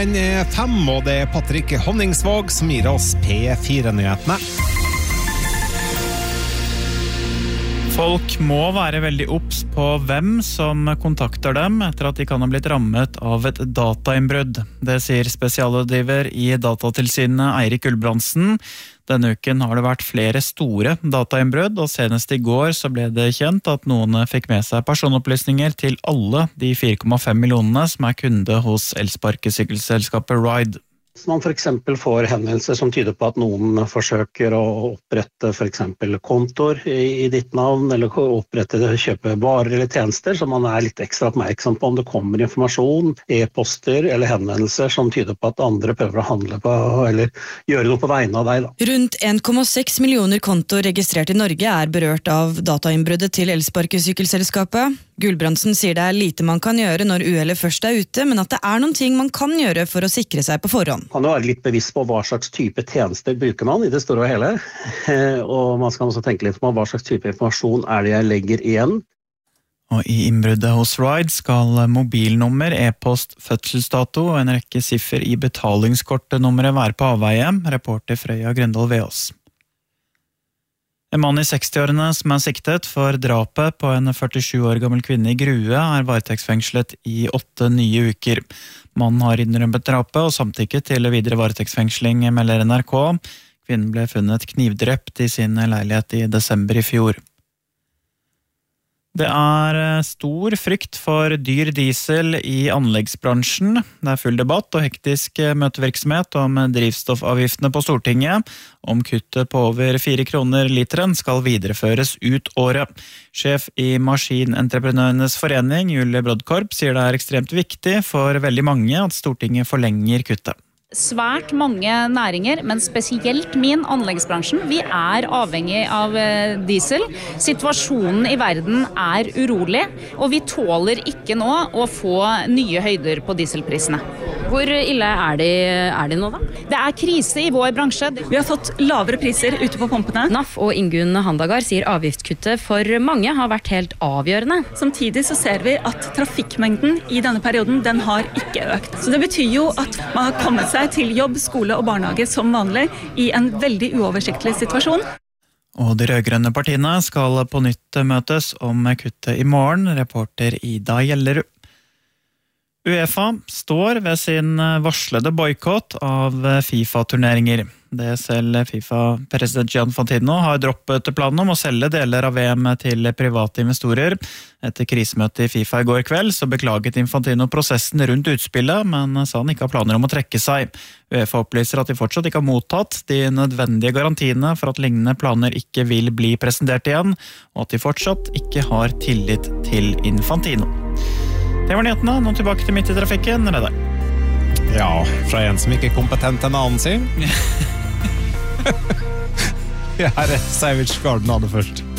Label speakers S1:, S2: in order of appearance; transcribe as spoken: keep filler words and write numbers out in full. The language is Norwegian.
S1: Den er fem, og det er Patrick Honningsvåg som gir oss P fire-nyhetene.
S2: Folk må være veldig obs på hvem som kontakter dem etter at de kan ha blitt rammet av et datainnbrudd. Det sier spesialrådgiver i Datatilsynet Eirik Gulbrandsen. Denne uken har det vært flere store datainnbrudd, og senest i går så ble det kjent at noen fikk med seg personopplysninger til alle de fire komma fem millionene som er kunde hos elsparkesykkelselskapet Ride.
S3: Hvis man for eksempel får henvendelser som tyder på at noen forsøker å opprette for eksempel kontor i ditt navn, eller opprette kjøpe varer eller tjenester, så man er litt ekstra oppmerksom på om det kommer informasjon, e-poster eller henvendelser som tyder på at andre prøver å handle på, eller gjøre noe på vegne av deg. Da.
S4: Rundt en komma seks millioner kontoer registrert i Norge er berørt av datainnbruddet til elsparkesykkelselskapet. Gulbrandsen sier det er lite man kan gjøre når uhellet først er ute, men at det er noen ting man kan gjøre for å sikre seg på forhånd.
S3: Man kan jo være litt bevisst på hva slags type tjenester bruker man i det store og hele, og man skal også tenke litt på hva slags type informasjon er det jeg legger igjen.
S2: Og i innbruddet hos Ride skal mobilnummer, e-post, fødselsdato og en rekke siffer i betalingskortnummeret være på avveie, reporter Frøya Grøndal Veås. En mann i sekstiårene som er siktet for drapet på en førtisju år gammel kvinne i Grue er varetektsfengslet i åtte nye uker. Mannen har innrømmet drapet og samtykket til videre varetektsfengsling, melder N R K. Kvinnen ble funnet knivdrept i sin leilighet i desember i fjor. Det er stor frykt for dyr diesel i anleggsbransjen. Det er full debatt og hektisk møtevirksomhet om drivstoffavgiftene på Stortinget. Om kuttet på over fire kroner literen skal videreføres ut året. Sjef i Maskinentreprenørenes forening, Julie Brodkorp, sier det er ekstremt viktig for veldig mange at Stortinget forlenger kuttet.
S5: Svært mange næringer, men spesielt min anleggsbransjen, vi er avhengig av diesel. Situasjonen i verden er urolig, og vi tåler ikke nå å få nye høyder på dieselprisene.
S6: Hvor ille er de, er de nå da?
S5: Det er krise i vår bransje.
S7: Vi har fått lavere priser ute på pumpene.
S6: N A F og Ingunn Handagar sier avgiftskuttet for mange har vært helt avgjørende.
S7: Samtidig så ser vi at trafikkmengden i denne perioden, den har ikke økt. Så det betyr jo at man har kommet seg til jobb, skole og barnehage som vanlig i en veldig uoversiktlig situasjon.
S2: Og de rødgrønne partiene skal på nytt møtes om kuttet i morgen, reporter Ida Gjellerud. UEFA står ved sin varslede boykott av FIFA-turneringer. Det selv FIFA-president Gianni Infantino har droppet planen om å selge deler av V M til private investorer. Etter krisemøtet i FIFA i går kveld så beklaget Infantino prosessen rundt utspillet, men sa han ikke har planer om å trekke seg. UEFA opplyser at de fortsatt ikke har mottatt de nødvendige garantiene for at lignende planer ikke vil bli presentert igjen, og at de fortsatt ikke har tillit til Infantino. Det var nyhetene, nå tilbake til Midt i trafikken, eller der?
S1: Ja, fra en som ikke er kompetent en annen, sier. Her er Savage Garden av det først.